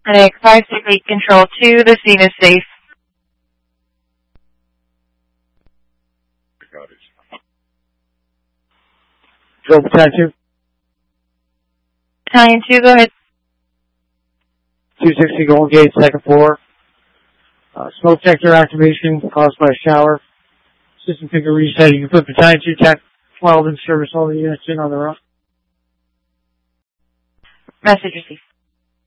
Medic 568 Control 2, the scene is safe. Control Battalion 2. Battalion 2, go ahead. 260 Golden Gate, second floor. Smoke detector activation caused by a shower. System figure reset. You can put Battalion 2 TAC 12 in service. All the units in on their own. Message received.